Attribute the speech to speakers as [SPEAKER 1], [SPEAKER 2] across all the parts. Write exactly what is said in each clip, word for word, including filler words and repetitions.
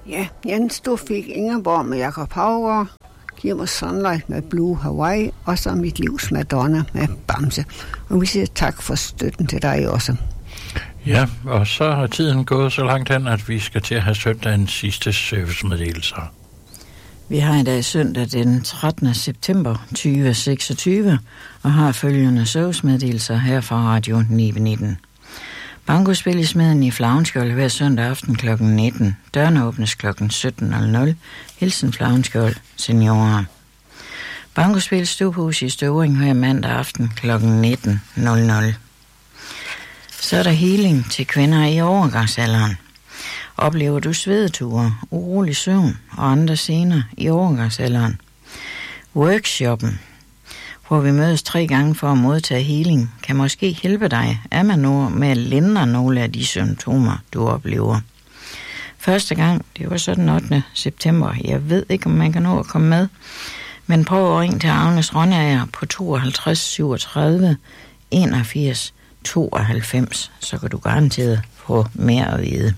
[SPEAKER 1] Ja, Jens, du fik Ingeborg med Jacob Haugaard, Give mig Sunlight med Blue Hawaii, og så Mit livs Madonna med Bamse. Og vi siger tak for støtten til dig også.
[SPEAKER 2] Ja, og så har tiden gået så langt hen, at vi skal til at have søndagens sidste servicemeddelelser.
[SPEAKER 3] Vi har i dag søndag den trettende september tyve seksogtyve og har følgende servicemeddelelser her fra Radio ni nitten. Bankospil i Smeden i Flavnskjold hver søndag aften klokken nitten. Dørene åbnes klokken sytten nul nul. Hilsen Flavnskjold seniorer. Bankospil Stuphus i Støvring hver mandag aften klokken nitten nul nul. Så er der healing til kvinder i overgangsalderen. Oplever du svedeture, urolig søvn og andre scener i overgangsalderen? Workshoppen, hvor vi mødes tre gange for at modtage healing, kan måske hjælpe dig af med at lindre nogle af de symptomer, du oplever. Første gang, det var så den ottende september. Jeg ved ikke, om man kan nå at komme med, men prøv at ringe til Agnes Rønnager på tooghalvtreds syvogtredive enogfirs tooghalvfems, så kan du garanteret få mere at vide.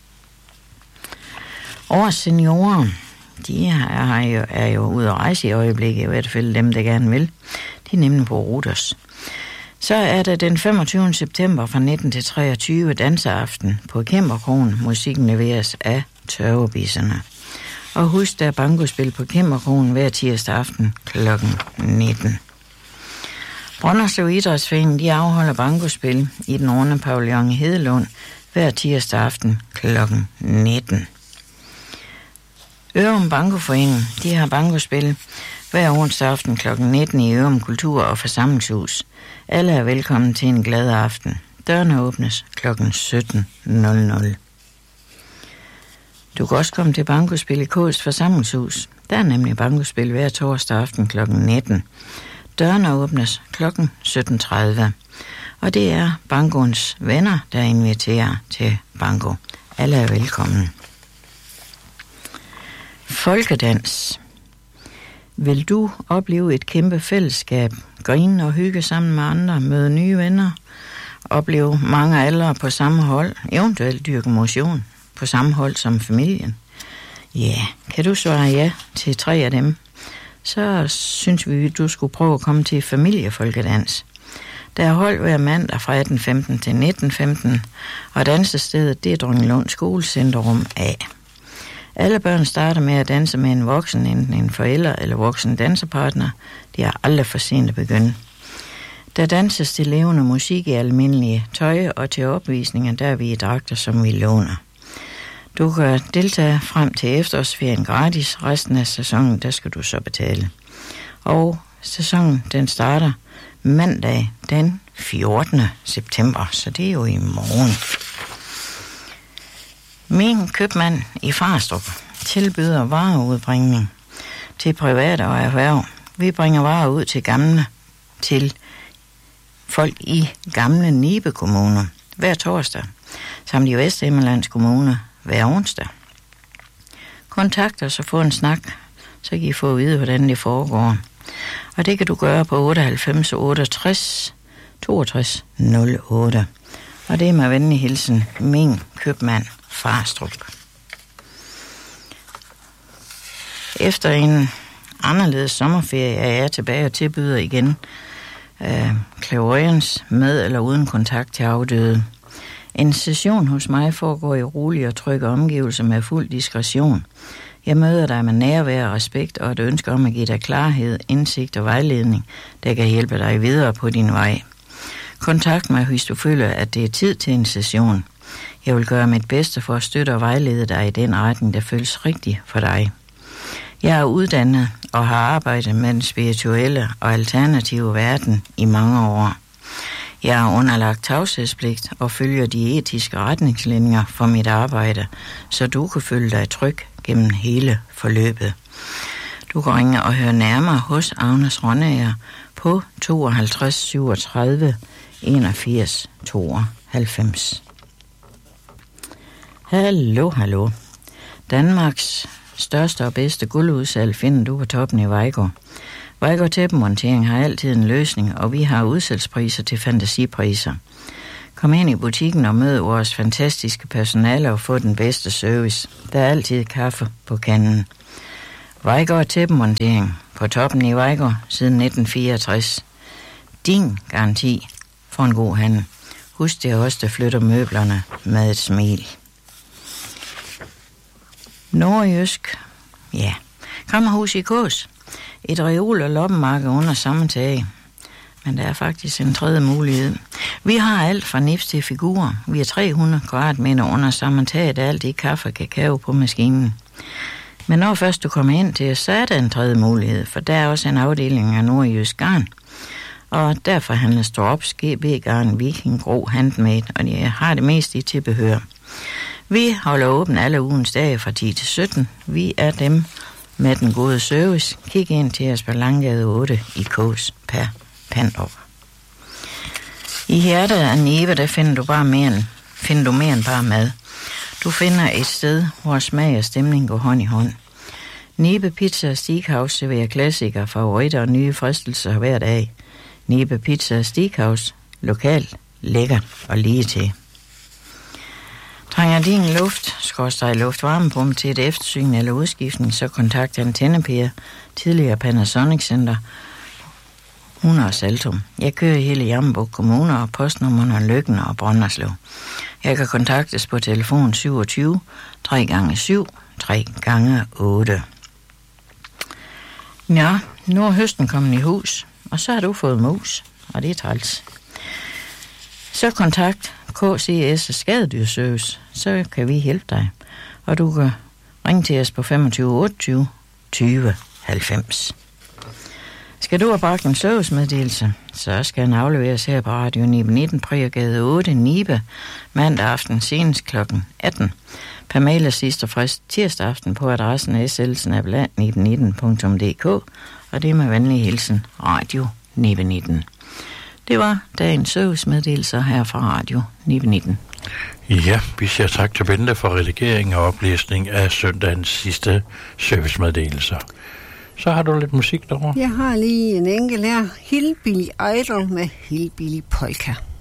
[SPEAKER 3] Årets seniorer, de er jo, er jo ude at rejse i øjeblikket, i hvert fald dem, der gerne vil. De er nemlig på Ruders. Så er der den femogtyvende september fra nitten til treogtyve danseaften på Kæmperkrogen. Musikken leveres af Tørvebisserne. Og husk, der er bankospil på Kæmperkrogen hver tirsdag aften klokken nitten. Brønderslev Idrætsforening, de afholder bankospil i den runde pavillon i Hedelund hver tirsdag aften klokken nitten. Ørum Bankoforening, de har bankospil hver onsdag aften klokken nitten i Ørum Kultur- og Forsamlingshus. Alle er velkommen til en glad aften. Dørene åbnes klokken sytten nul nul. Du kan også komme til bankospil i K's Forsamlingshus. Der er nemlig bankospil hver torsdag aften klokken nitten. Dørene åbnes klokken sytten tredive. Og det er bankoens venner, der inviterer til banko. Alle er velkommen. Folkedans. Vil du opleve et kæmpe fællesskab, grine og hygge sammen med andre, møde nye venner, opleve mange aldre på samme hold, eventuelt dyrke motion på samme hold som familien? Ja, yeah. Kan du svare ja til tre af dem, så synes vi, at du skulle prøve at komme til familiefolkedans. Der er hold hver mandag fra atten femten til nitten femten, og dansestedet det er Dronninglund Skolecenterrum A. Alle børn starter med at danse med en voksen, enten en forælder eller voksen dansepartner. Det er aldrig for sent at begynde. Der danses til levende musik i almindelige tøj, og til opvisninger, der er vi i dragter, som vi låner. Du kan deltage frem til efterårsferien gratis. Resten af sæsonen, der skal du så betale. Og sæsonen, den starter mandag den fjortende september, så det er jo i morgen. Min købmand i Farstrup tilbyder vareudbringning til private og erhverv. Vi bringer varer ud til gamle, til folk i gamle Nibe Kommune hver torsdag, samt i Vesthimmerlands Kommune hver onsdag. Kontakt os og få en snak, så kan I få at vide, hvordan det foregår. Og det kan du gøre på otteoghalvfems otteogtres toogtres nul otte. Og det er med venlig hilsen, min købmand Farstrup. Efter en anderledes sommerferie er jeg tilbage og tilbyder igen øh, clairvoyance med eller uden kontakt til afdøde. En session hos mig foregår i rolige og trygge omgivelser med fuld diskretion. Jeg møder dig med nærvær og respekt og et ønske om at give dig klarhed, indsigt og vejledning, der kan hjælpe dig videre på din vej. Kontakt mig, hvis du føler, at det er tid til en session. Jeg vil gøre mit bedste for at støtte og vejlede dig i den retning, der føles rigtig for dig. Jeg er uddannet og har arbejdet med den spirituelle og alternative verden i mange år. Jeg har underlagt tavshedspligt og følger de etiske retningslinjer for mit arbejde, så du kan føle dig tryg gennem hele forløbet. Du kan ringe og høre nærmere hos Agnes Rønnager på tooghalvtreds syvogtredive enogfirs tooghalvfems. Hallo, hallo. Danmarks største og bedste guldudsalg finder du på toppen i Vejgaard. Vejgaard Tæppemontering har altid en løsning, og vi har udsalgspriser til fantasipriser. Kom ind i butikken og mød vores fantastiske personale og få den bedste service. Der er altid kaffe på kanden. Vejgaard tæppemontering på toppen i Vejgaard siden nitten fireogtres. Din garanti for en god handel. Husk, det er os, der flytter møblerne med et smil. Nordjysk. Ja. Kammerhus i Kås. Et reol- og loppemarked under samme tag. Men der er faktisk en tredje mulighed. Vi har alt fra nips til figurer. Vi har tre hundrede kvadratmeter under samme tag, der alt i kaffe og kakao på maskinen. Men når først du kommer ind til, så er der en tredje mulighed, for der er også en afdeling af nordjysk garn. Og derfor handles Drops, G B-garn, Viking, Gro, Handmade, og de har det meste i tilbehør. Vi holder åben alle ugens dage fra ti til sytten. Vi er dem med den gode service. Kig ind til os på Langgade otte i Kås per Pandrup. I hjertet af Nibe, der finder du bare mere end, finder du mere end bare mad. Du finder et sted, hvor smag og stemning går hånd i hånd. Nibe Pizza og Steakhouse serverer klassikere, favoritter og nye fristelser hver dag. Nibe Pizza og Steakhouse. Lokalt, lækkert og lige til. Trænger din luft, skorstræk luftvarmepumpe til et eftersyn eller udskiftning, så kontakt Antennepiger, tidligere Panasonic Center, hundrede Saltum. Jeg kører i hele Jammerbugt Kommune og postnummerne Løkken og Brønderslev. Jeg kan kontaktes på telefon syvogtyve tre gange syv tre gange otte. Ja, nu er høsten kommet i hus, og så har du fået mus, og det er træls. Så kontakt K C S Skadedyrservice, så kan vi hjælpe dig. Og du kan ringe til os på femogtyve otteogtyve tyve halvfems. Skal du have bragt en servicemeddelelse, så skal den afleveres her på Radio Nibe nitten, Prøvergade otte, Nibe, mandag aften senest klokken atten. Per mail er sidste frist tirsdag aften på adressen s l bindestreg nibe nitten punktum d k, og det er med venlig hilsen Radio Nibe nitten. Det var dagens servicemeddelelser her fra Radio Nibe nitten.
[SPEAKER 2] Ja, vi siger tak til Bente for redigering og oplæsning af søndagens sidste servicemeddelelser. Så har du lidt musik derovre?
[SPEAKER 1] Jeg har lige en enkelt her. Hillbilly Idol med Hillbilly Polka.